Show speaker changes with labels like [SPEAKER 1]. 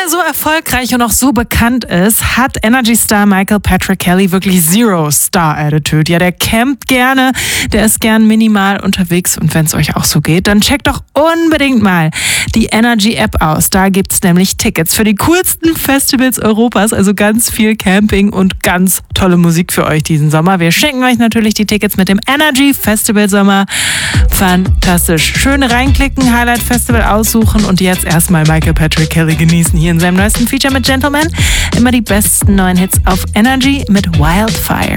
[SPEAKER 1] er so erfolgreich und auch so bekannt ist, hat Energy-Star Michael Patrick Kelly wirklich Zero Star Attitude. Ja, der campt gerne, der ist gern minimal unterwegs und wenn es euch auch so geht, dann checkt doch unbedingt mal die Energy-App aus. Da gibt's nämlich Tickets für die coolsten Festivals Europas, also ganz viel Camping und ganz tolle Musik für euch diesen Sommer. Wir schenken euch natürlich die Tickets mit dem Energy Festival Sommer. Fantastisch. Schön reinklicken, Highlight Festival aussuchen und jetzt erstmal Michael Patrick Kelly genießen hier in seinem neuesten Feature mit Gentleman. Immer die besten neuen Hits auf Energy mit Wildfire.